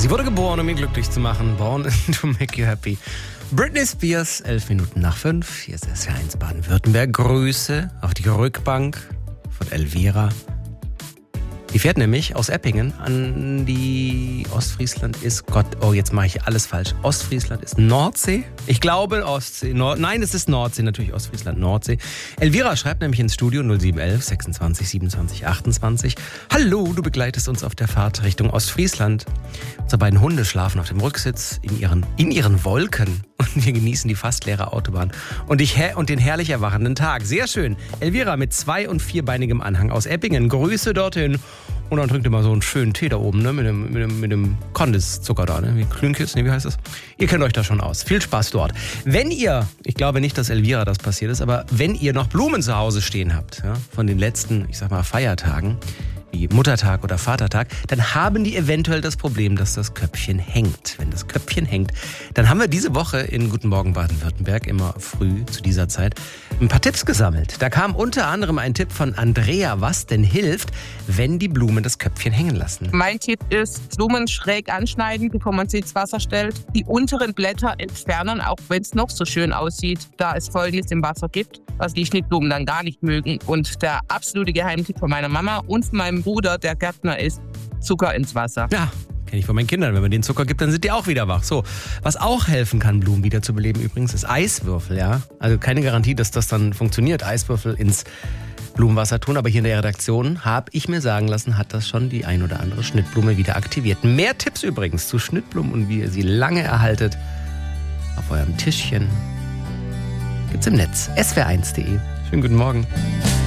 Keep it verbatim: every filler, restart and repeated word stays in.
Sie wurde geboren, um ihn glücklich zu machen. Born to make you happy. Britney Spears, elf Minuten nach fünf. Hier ist S W R eins Baden-Württemberg. Grüße auf die Rückbank von Elvira. Die fährt nämlich aus Eppingen an die Ostfriesland ist Gott. Oh, jetzt mache ich alles falsch. Ostfriesland ist Nordsee. Ich glaube Ostsee. Nord, nein, es ist Nordsee, natürlich Ostfriesland, Nordsee. Elvira schreibt nämlich ins Studio null sieben eins elf sechsundzwanzig siebenundzwanzig achtundzwanzig. Hallo, du begleitest uns auf der Fahrt Richtung Ostfriesland. Unsere beiden Hunde schlafen auf dem Rücksitz in ihren, in ihren Wolken. Und wir genießen die fast leere Autobahn. Und, ich, und den herrlich erwachenden Tag. Sehr schön. Elvira mit zwei- und vierbeinigem Anhang aus Eppingen. Grüße dorthin. Und dann trinkt ihr mal so einen schönen Tee da oben, ne? Mit dem, mit dem, mit dem Kondiszucker da, ne? Wie Klünkis, ne? Wie heißt das? Ihr kennt euch da schon aus. Viel Spaß dort. Wenn ihr, ich glaube nicht, dass Elvira das passiert ist, aber wenn ihr noch Blumen zu Hause stehen habt, ja, von den letzten, ich sag mal, Feiertagen, wie Muttertag oder Vatertag, dann haben die eventuell das Problem, dass das Köpfchen hängt. Wenn das Köpfchen hängt, dann haben wir diese Woche in Guten Morgen Baden-Württemberg immer früh zu dieser Zeit ein paar Tipps gesammelt. Da kam unter anderem ein Tipp von Andrea, was denn hilft, wenn die Blumen das Köpfchen hängen lassen. Mein Tipp ist, Blumen schräg anschneiden, bevor man sie ins Wasser stellt. Die unteren Blätter entfernen, auch wenn es noch so schön aussieht, da es Folgendes im Wasser gibt, was die Schnittblumen dann gar nicht mögen. Und der absolute Geheimtipp von meiner Mama und von meinem Bruder, der Gärtner ist, Zucker ins Wasser. Ja, kenne ich von meinen Kindern. Wenn man denen Zucker gibt, dann sind die auch wieder wach. So, was auch helfen kann, Blumen wieder zu beleben übrigens, ist Eiswürfel. Ja, also keine Garantie, dass das dann funktioniert. Eiswürfel ins Blumenwasser tun, aber hier in der Redaktion habe ich mir sagen lassen, hat das schon die ein oder andere Schnittblume wieder aktiviert. Mehr Tipps übrigens zu Schnittblumen und wie ihr sie lange erhaltet auf eurem Tischchen gibt's im Netz. S W R eins punkt de. Schönen guten Morgen.